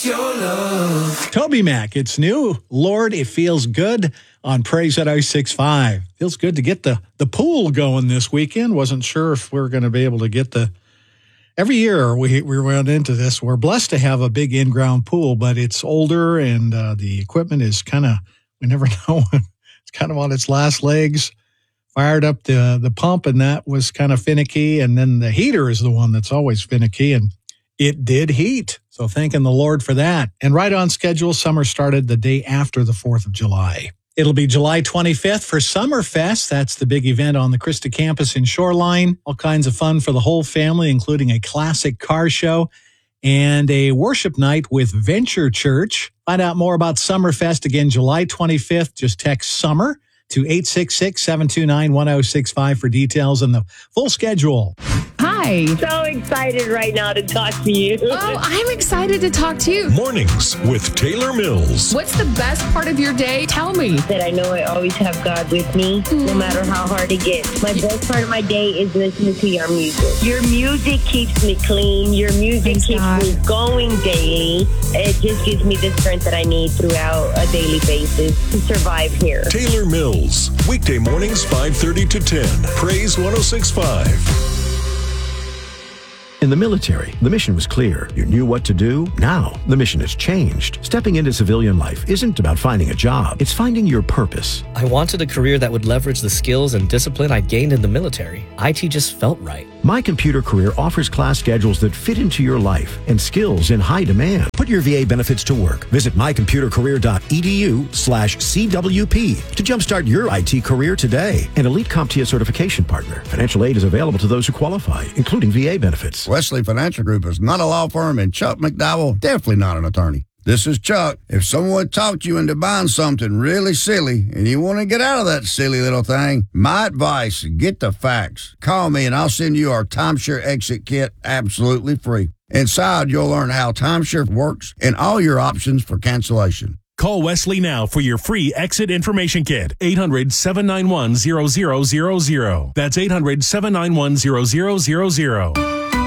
your love. Toby Mac, it's new. Lord, it feels good on Praise at I-65. Feels good to get the pool going this weekend. Wasn't sure if we were going to be able to get every year we run into this. We're blessed to have a big in-ground pool, but it's older and the equipment is we never know. It's kind of on its last legs. Fired up the pump, and that was kind of finicky. And then the heater is the one that's always finicky, and it did heat. So thanking the Lord for that. And right on schedule, summer started the day after the 4th of July. It'll be July 25th for Summerfest. That's the big event on the Christa campus in Shoreline. All kinds of fun for the whole family, including a classic car show and a worship night with Venture Church. Find out more about Summerfest again, July 25th. Just text SUMMER to 866-729-1065 for details and the full schedule. Hi. So excited right now to talk to you. Oh, I'm excited to talk to you. Mornings with Taylor Mills. What's the best part of your day? Tell me. That I know I always have God with me, no matter how hard it gets. My best part of my day is listening to your music. Your music keeps me clean. Your music keeps me going daily. It just gives me the strength that I need throughout a daily basis to survive here. Taylor Mills. Weekday mornings 5:30 to 10. Praise 106.5. In the military, the mission was clear. You knew what to do. Now, the mission has changed. Stepping into civilian life isn't about finding a job. It's finding your purpose. I wanted a career that would leverage the skills and discipline I gained in the military. IT just felt right. My Computer Career offers class schedules that fit into your life and skills in high demand. Put your VA benefits to work. Visit mycomputercareer.edu/CWP to jumpstart your IT career today. An elite CompTIA certification partner. Financial aid is available to those who qualify, including VA benefits. Wesley Financial Group is not a law firm, and Chuck McDowell, definitely not an attorney. This is Chuck. If someone talked you into buying something really silly and you want to get out of that silly little thing, my advice, get the facts. Call me and I'll send you our Timeshare Exit Kit absolutely free. Inside, you'll learn how timeshare works and all your options for cancellation. Call Wesley now for your free exit information kit. 800-791-0000. That's 800-791-0000.